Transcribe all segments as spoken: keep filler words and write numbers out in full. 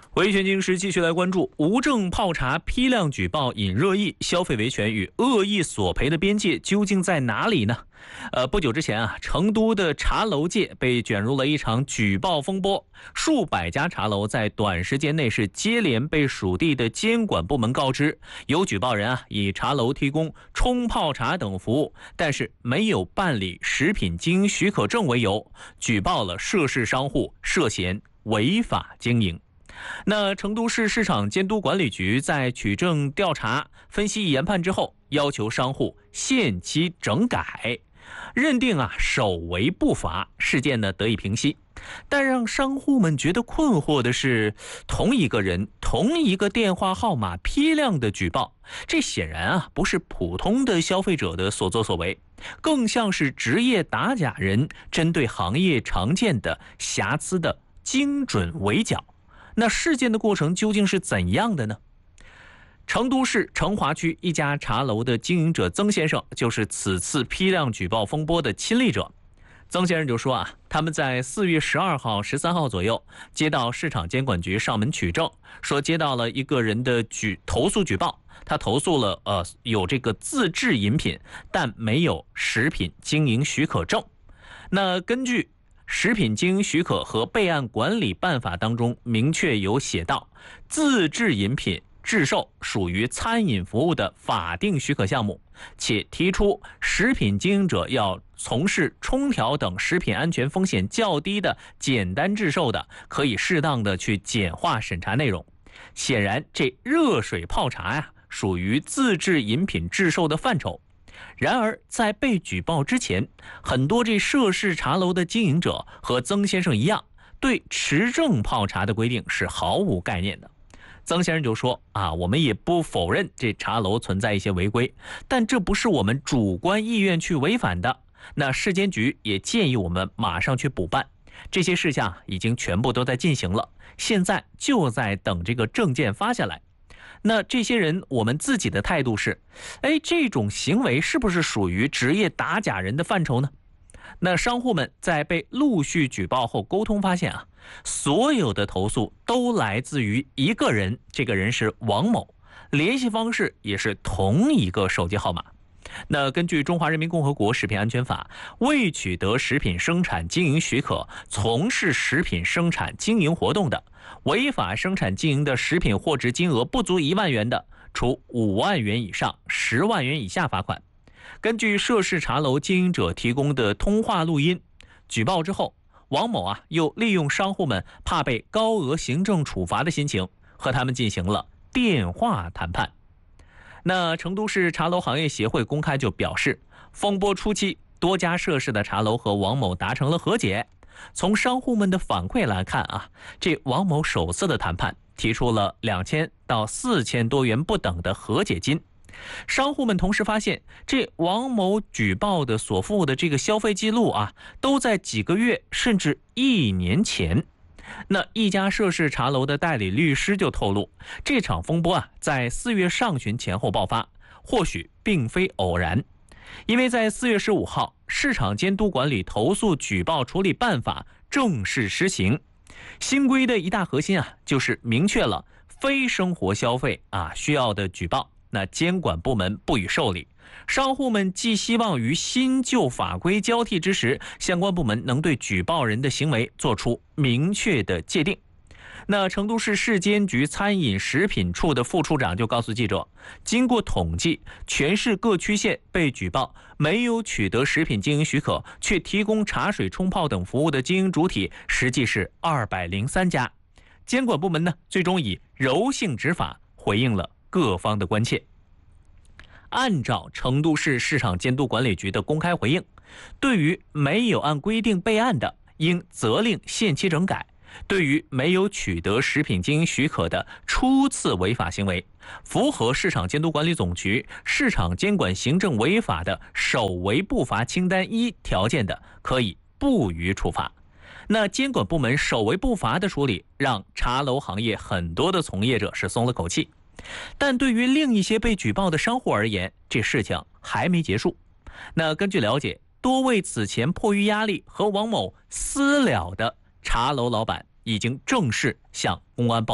维权经时继续来关注无证泡茶批量举报引热议，消费维权与恶意索赔的边界究竟在哪里呢？呃，不久之前啊，成都的茶楼界被卷入了一场举报风波，数百家茶楼在短时间内是接连被属地的监管部门告知，有举报人啊以茶楼提供冲泡茶等服务，但是没有办理食品经营许可证为由，举报了涉事商户涉嫌违法经营。那成都市市场监督管理局在取证调查、分析研判之后，要求商户限期整改，认定啊首违不罚，事件呢得以平息。但让商户们觉得困惑的是，同一个人、同一个电话号码批量的举报，这显然啊不是普通的消费者的所作所为，更像是职业打假人针对行业常见的瑕疵的精准围剿。那事件的过程究竟是怎样的呢？成都市成华区一家茶楼的经营者曾先生就是此次批量举报风波的亲历者。曾先生就说啊，他们在四月十二号、十三号左右接到市场监管局上门取证，说接到了一个人的举投诉举报，他投诉了呃有这个自制饮品，但没有食品经营许可证。那根据食品经营许可和备案管理办法当中明确有写到，自制饮品制售属于餐饮服务的法定许可项目，且提出食品经营者要从事冲调等食品安全风险较低的简单制售的，可以适当的去简化审查内容。显然这热水泡茶呀，属于自制饮品制售的范畴。然而在被举报之前，很多这涉事茶楼的经营者和曾先生一样，对持证泡茶的规定是毫无概念的。曾先生就说啊，我们也不否认这茶楼存在一些违规，但这不是我们主观意愿去违反的。那市监局也建议我们马上去补办，这些事项已经全部都在进行了，现在就在等这个证件发下来。那这些人我们自己的态度是，哎，这种行为是不是属于职业打假人的范畴呢？那商户们在被陆续举报后沟通发现啊，所有的投诉都来自于一个人，这个人是王某，联系方式也是同一个手机号码。那根据《中华人民共和国食品安全法》，未取得食品生产经营许可从事食品生产经营活动的，违法生产经营的食品货值金额不足一万元的，处五万元以上十万元以下罚款。根据涉事茶楼经营者提供的通话录音，举报之后，王某啊又利用商户们怕被高额行政处罚的心情，和他们进行了电话谈判。那成都市茶楼行业协会公开就表示，风波初期，多家涉事的茶楼和王某达成了和解。从商户们的反馈来看啊，这王某首次的谈判提出了两千到四千多元不等的和解金。商户们同时发现，这王某举报的所负的这个消费记录啊，都在几个月甚至一年前。那一家涉事茶楼的代理律师就透露，这场风波啊，在四月上旬前后爆发，或许并非偶然。因为在四月十五号，市场监督管理投诉举报处理办法正式施行。新规的一大核心啊，就是明确了非生活消费啊需要的举报，那监管部门不予受理。商户们寄希望于新旧法规交替之时，相关部门能对举报人的行为做出明确的界定。那成都市市监局餐饮食品处的副处长就告诉记者，经过统计，全市各区县被举报没有取得食品经营许可却提供茶水冲泡等服务的经营主体实际是二百零三家。监管部门呢，最终以柔性执法回应了各方的关切。按照成都市市场监督管理局的公开回应，对于没有按规定备案的，应责令限期整改；对于没有取得食品经营许可的初次违法行为，符合市场监督管理总局市场监管行政违法的首违不罚清单一条件的，可以不予处罚。那监管部门首违不罚的处理，让茶楼行业很多的从业者是松了口气。但对于另一些被举报的商户而言，这事情还没结束。那根据了解，多位此前迫于压力和王某私了的茶楼老板已经正式向公安报案。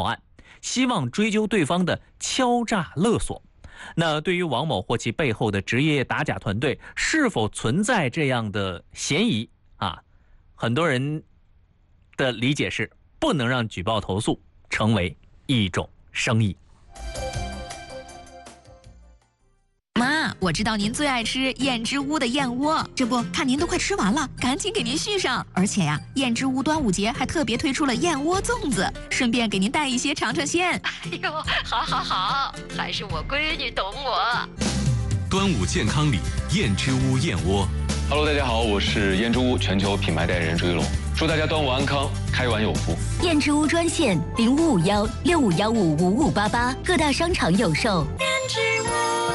希望追究对方的敲诈勒索。那对于王某或其背后的职业打假团队是否存在这样的嫌疑啊？很多人的理解是，不能让举报投诉成为一种生意。 妈，我知道您最爱吃燕之屋的燕窝，这不看您都快吃完了，赶紧给您续上。而且呀，燕之屋端午节还特别推出了燕窝粽子，顺便给您带一些尝尝鲜。 哎呦，好好好，还是我闺女懂我。 端午健康礼，燕之屋燕窝。 Hello， 大家好，我是燕之屋全球品牌代言人朱一龙，祝大家端午安康，开碗有福。 燕之屋专线零五五幺六五幺五五五八八，各大商场有售。 燕之屋。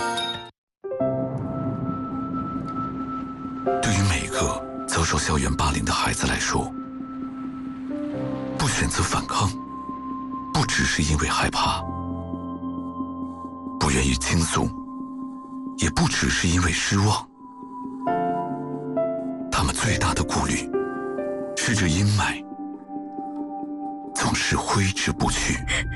对于每个遭受校园霸凌的孩子来说，不选择反抗，不只是因为害怕，不愿意倾诉，也不只是因为失望。他们最大的顾虑是这阴霾总是挥之不去。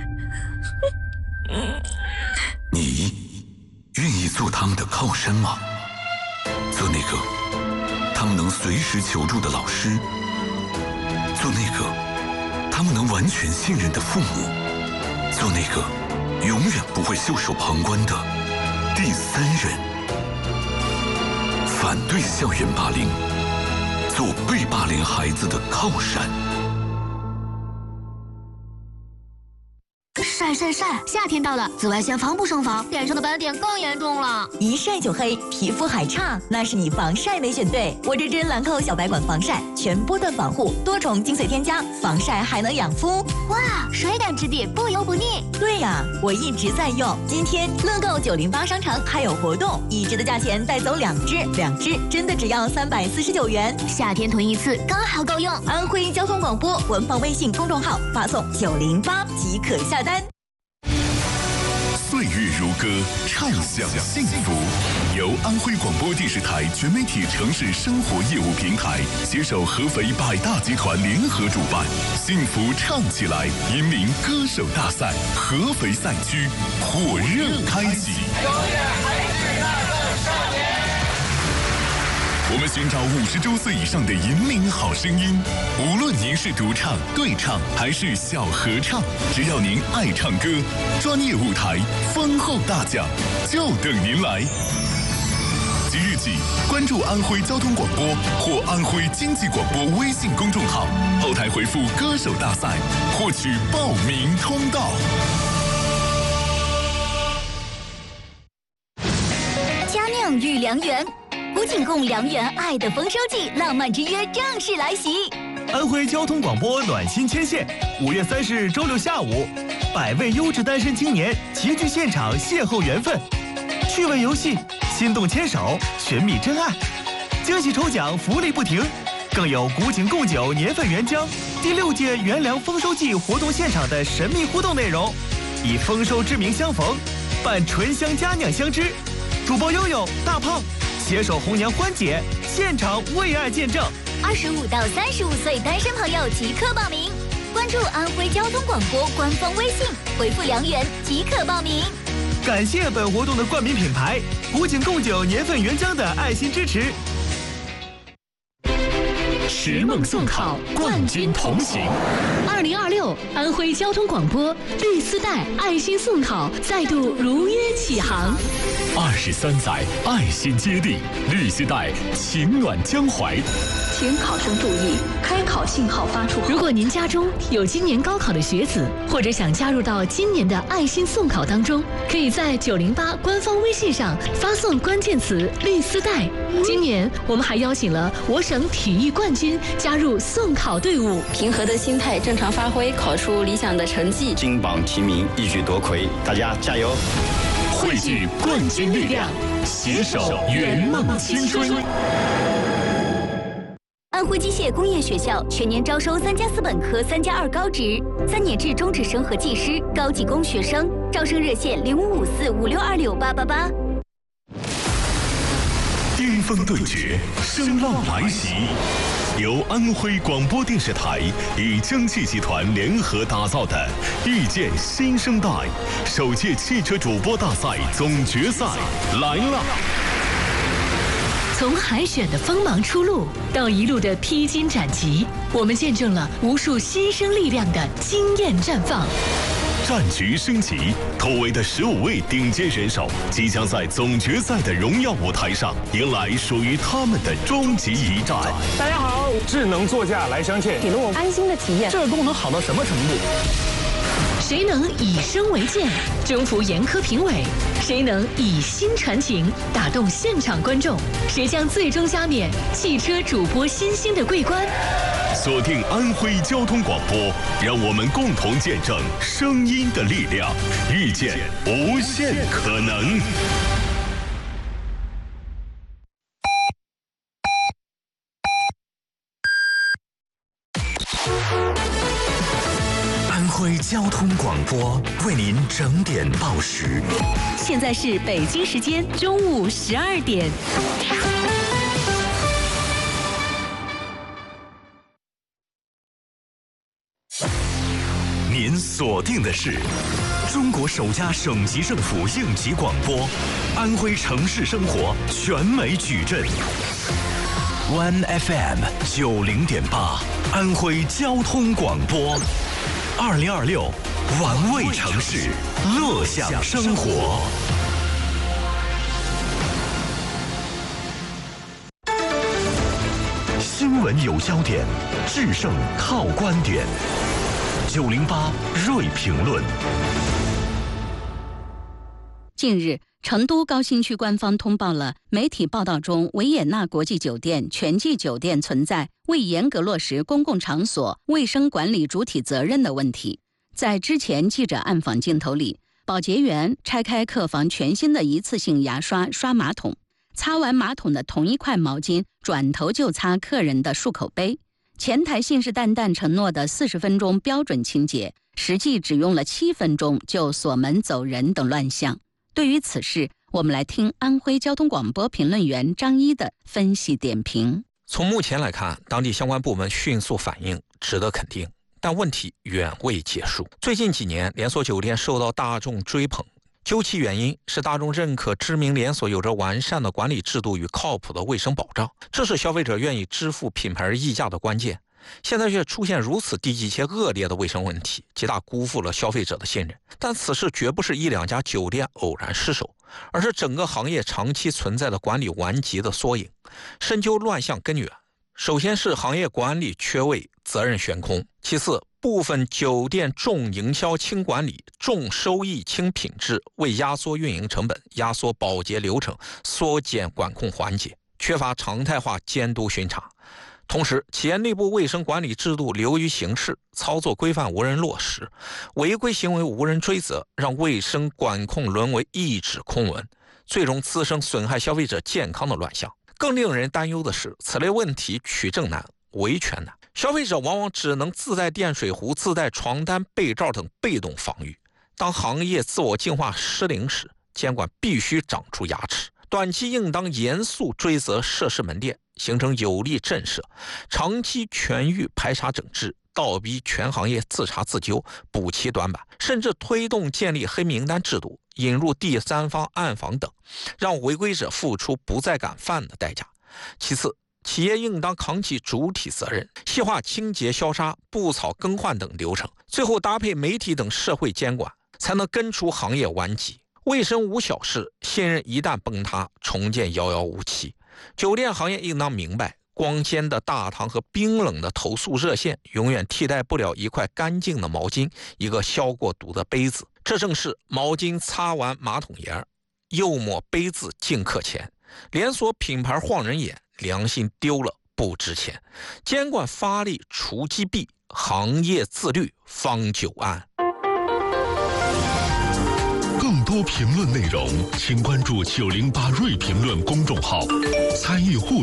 你愿意做他们的靠山吗？做那个他们能随时求助的老师，做那个他们能完全信任的父母，做那个永远不会袖手旁观的第三人。反对校园霸凌，做被霸凌孩子的靠山。 晒晒晒！夏天到了，紫外线防不胜防，脸上的斑点更严重了。一晒就黑，皮肤还差，那是你防晒没选对。我这支兰蔻小白管防晒，全波段防护，多重精粹添加，防晒还能养肤。哇，水感质地，不油不腻。对呀，我一直在用。今天乐购九零八商城还有活动，一支的价钱带走两支，两支真的只要三百四十九元。夏天囤一次刚好够用。安徽交通广播官方微信公众号发送九零八即可下单。 岁月如歌，畅享幸福。由安徽广播电视台全媒体城市生活业务平台携手合肥百大集团联合主办，幸福唱起来银铃歌手大赛合肥赛区火热开启。我们寻找五十周岁以上的银铃好声音，无论您是独唱、对唱还是小合唱，只要您爱唱歌，专业舞台、丰厚大奖就等您来。即日起，关注安徽交通广播或安徽经济广播微信公众号，后台回复“歌手大赛”，获取报名通道。 佳酿与良缘。古井贡良缘爱的丰收季，浪漫之约正式来袭。 安徽交通广播暖心牵线，五月三十日周六下午，百位优质单身青年齐聚现场邂逅缘分，趣味游戏，心动牵手，寻觅真爱，惊喜抽奖福利不停，更有古井贡酒年份原浆第六届元粮丰收季活动现场的神秘互动内容，以丰收之名相逢，伴醇香佳酿相知。主播悠悠、大胖携手红娘欢姐，现场为爱见证。 二十五到三十五岁单身朋友即刻报名，关注安徽交通广播官方微信，回复良缘即可报名。 感谢本活动的冠名品牌古井贡酒年份原浆的爱心支持。 拾梦送考，冠军同行。二零二六安徽交通广播绿丝带爱心送考再度如约启航。 二十三载爱心接力，绿丝带情暖江淮。 请考生注意，开考信号发出后，如果您家中有今年高考的学子，或者想加入到今年的爱心送考当中，可以在九零八官方微信上发送关键词“绿丝带”。今年我们还邀请了我省体育冠军加入送考队伍， 平和的心态，正常发挥，考出理想的成绩， 金榜题名，一举夺魁，大家加油！ 汇聚冠军力量，携手圆梦青春。 安徽机械工业学校全年招收三加四本科、三加二高职、三年制中职生和技师、高技工学生，招生热线零五五四五六二六八八八。 巅峰对决，声浪来袭。 由安徽广播电视台与蒸汽集团联合打造的遇见新生代首届汽车主播大赛总决赛来了。 从海选的锋芒初露到一路的披荆斩棘，我们见证了无数新生力量的惊艳绽放。 战局升级，突围的十五位顶尖选手即将在总决赛的荣耀舞台上迎来属于他们的终极一战。 大家好，智能座驾来相欠， 给了我安心的体验。 这个功能好到什么程度？ 谁能以身为鉴，征服严苛评委？谁能以心传情，打动现场观众？谁将最终加冕汽车主播新星的桂冠？ 锁定安徽交通广播，让我们共同见证声音的力量，遇见无限可能。 安徽交通广播为您整点报时。 现在是北京时间中午十二点。 您锁定的是中国首家省级政府应急广播，安徽城市生活全美矩阵。One F M 九零点八，安徽交通广播。二零二六，玩味城市，乐享生活。新闻有焦点，制胜靠观点。九零八锐评论。 近日，成都高新区官方通报了媒体报道中维也纳国际酒店全季酒店存在未严格落实公共场所卫生管理主体责任的问题。在之前记者暗访镜头里，保洁员拆开客房全新的一次性牙刷刷马桶，擦完马桶的同一块毛巾转头就擦客人的漱口杯。前台信誓旦旦承诺的四十分钟标准清洁，实际只用了七分钟就锁门走人等乱象。对于此事，我们来听安徽交通广播评论员张一的分析点评。 从目前来看，当地相关部门迅速反应，值得肯定。但问题远未结束。最近几年，连锁酒店受到大众追捧，究其原因是大众认可知名连锁有着完善的管理制度与靠谱的卫生保障，这是消费者愿意支付品牌溢价的关键。现在却出现如此低级且恶劣的卫生问题，极大辜负了消费者的信任。但此事绝不是一两家酒店偶然失手，而是整个行业长期存在的管理顽疾的缩影。深究乱象根源，首先是行业管理缺位，责任悬空；其次，部分酒店重营销轻管理，重收益轻品质，为压缩运营成本、压缩保洁流程、缩减管控环节，缺乏常态化监督巡查。同时，企业内部卫生管理制度流于形式，操作规范无人落实，违规行为无人追责，让卫生管控沦为一纸空文，最终滋生损害消费者健康的乱象。更令人担忧的是，此类问题取证难、维权难，消费者往往只能自带电水壶、自带床单、被罩等被动防御。当行业自我净化失灵时，监管必须长出牙齿。短期应当严肃追责涉事门店，形成有力震慑；长期全域排查整治，倒逼全行业自查自纠，补齐短板，甚至推动建立黑名单制度，引入第三方暗访等，让违规者付出不再敢犯的代价。其次，企业应当扛起主体责任，细化清洁消杀、布草更换等流程，最后搭配媒体等社会监管，才能根除行业顽疾。卫生无小事，信任一旦崩塌，重建遥遥无期。酒店行业应当明白，光鲜的大堂和冰冷的投诉热线永远替代不了一块干净的毛巾，一个消过毒的杯子。这正是毛巾擦完马桶沿，又抹杯子进客前。连锁品牌晃人眼，良心丢了不值钱。监管发力除积弊，行业自律方久安。 更多评论内容，请关注九零八锐评论公众号，参与互